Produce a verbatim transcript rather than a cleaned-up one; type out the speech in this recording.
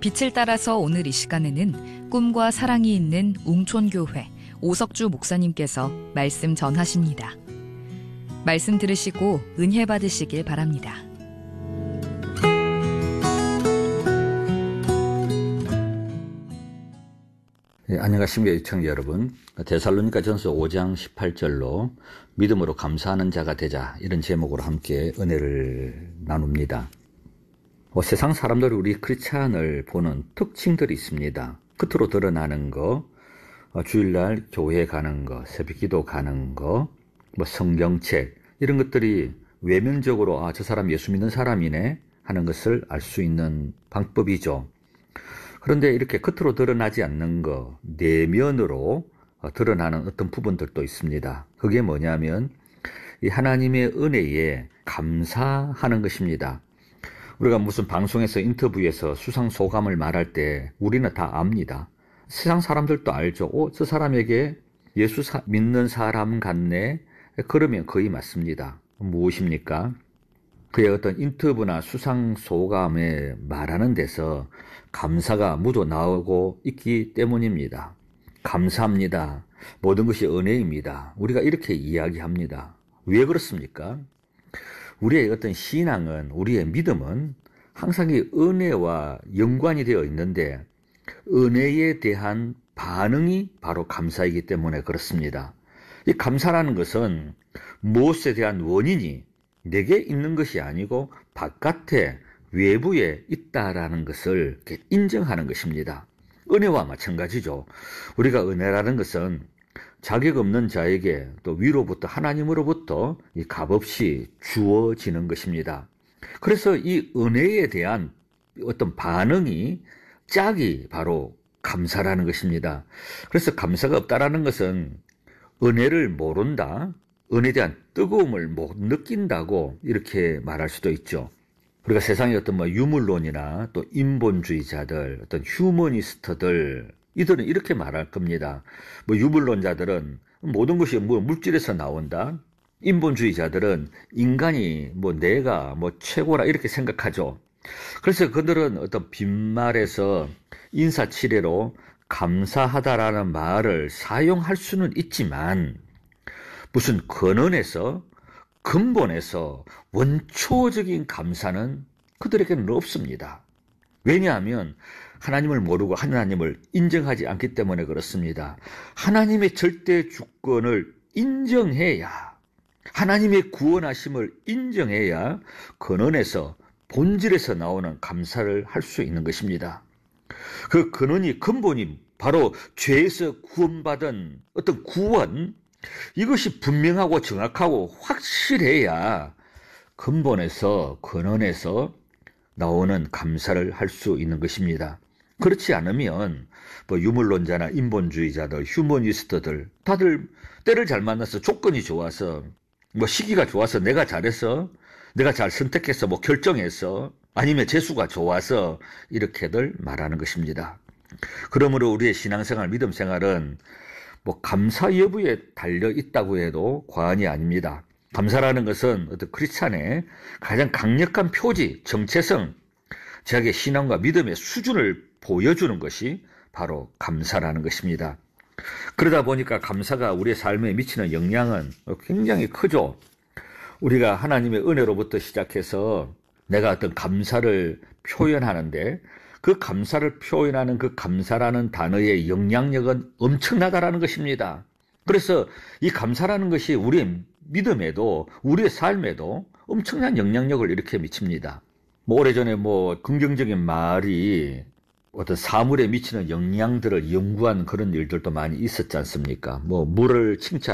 빛을 따라서 오늘 이 시간에는 꿈과 사랑이 있는 웅촌교회 오석주 목사님께서 말씀 전하십니다. 말씀 들으시고 은혜 받으시길 바랍니다. 네, 안녕하십니까 시청자 여러분. 데살로니가 전서 오 장 십팔 절로 믿음으로 감사하는 자가 되자, 이런 제목으로 함께 은혜를 나눕니다. 어, 세상 사람들이 우리 크리스찬을 보는 특징들이 있습니다. 겉으로 드러나는 거, 어, 주일날 교회 가는 거, 새벽기도 가는 거, 뭐 성경책, 이런 것들이 외면적으로 아, 저 사람 예수 믿는 사람이네 하는 것을 알 수 있는 방법이죠. 그런데 이렇게 겉으로 드러나지 않는 거, 내면으로 드러나는 어떤 부분들도 있습니다. 그게 뭐냐면 이 하나님의 은혜에 감사하는 것입니다. 우리가 무슨 방송에서 인터뷰에서 수상소감을 말할 때 우리는 다 압니다. 세상 사람들도 알죠. 어, 저 사람에게 예수 사, 믿는 사람 같네. 그러면 거의 맞습니다. 무엇입니까? 그의 어떤 인터뷰나 수상소감에 말하는 데서 감사가 묻어나오고 있기 때문입니다. 감사합니다. 모든 것이 은혜입니다. 우리가 이렇게 이야기합니다. 왜 그렇습니까? 우리의 어떤 신앙은, 우리의 믿음은 항상 이 은혜와 연관이 되어 있는데 은혜에 대한 반응이 바로 감사이기 때문에 그렇습니다. 이 감사라는 것은 무엇에 대한 원인이 내게 있는 것이 아니고 바깥에, 외부에 있다라는 것을 인정하는 것입니다. 은혜와 마찬가지죠. 우리가 은혜라는 것은 자격 없는 자에게 또 위로부터, 하나님으로부터 이 값없이 주어지는 것입니다. 그래서 이 은혜에 대한 어떤 반응이, 짝이 바로 감사라는 것입니다. 그래서 감사가 없다라는 것은 은혜를 모른다, 은혜에 대한 뜨거움을 못 느낀다고 이렇게 말할 수도 있죠. 우리가 세상의 어떤 뭐 유물론이나 또 인본주의자들, 어떤 휴머니스트들, 이들은 이렇게 말할 겁니다. 뭐 유물론자들은 모든 것이 뭐 물질에서 나온다. 인본주의자들은 인간이 뭐 내가 뭐 최고라 이렇게 생각하죠. 그래서 그들은 어떤 빈말에서 인사치레로 감사하다라는 말을 사용할 수는 있지만 무슨 근원에서, 근본에서 원초적인 감사는 그들에게는 없습니다. 왜냐하면 하나님을 모르고 하나님을 인정하지 않기 때문에 그렇습니다. 하나님의 절대 주권을 인정해야, 하나님의 구원하심을 인정해야 근원에서, 본질에서 나오는 감사를 할 수 있는 것입니다. 그 근원이, 근본이 바로 죄에서 구원받은 어떤 구원, 이것이 분명하고 정확하고 확실해야 근본에서, 근원에서 나오는 감사를 할 수 있는 것입니다. 그렇지 않으면 뭐 유물론자나 인본주의자들, 휴머니스트들 다들 때를 잘 만나서, 조건이 좋아서, 뭐 시기가 좋아서, 내가 잘해서, 내가 잘 선택해서, 뭐 결정해서, 아니면 재수가 좋아서 이렇게들 말하는 것입니다. 그러므로 우리의 신앙생활, 믿음생활은 뭐 감사 여부에 달려 있다고 해도 과언이 아닙니다. 감사라는 것은 어떤 크리스찬의 가장 강력한 표지, 정체성, 자기의 신앙과 믿음의 수준을 보여주는 것이 바로 감사라는 것입니다. 그러다 보니까 감사가 우리의 삶에 미치는 영향은 굉장히 크죠. 우리가 하나님의 은혜로부터 시작해서 내가 어떤 감사를 표현하는데 그 감사를 표현하는 그 감사라는 단어의 영향력은 엄청나다라는 것입니다. 그래서 이 감사라는 것이 우리의 믿음에도, 우리의 삶에도 엄청난 영향력을 이렇게 미칩니다. 뭐 오래전에 뭐 긍정적인 말이 어떤 사물에 미치는 영향들을 연구한 그런 일들도 많이 있었지 않습니까? 뭐 물을 칭찬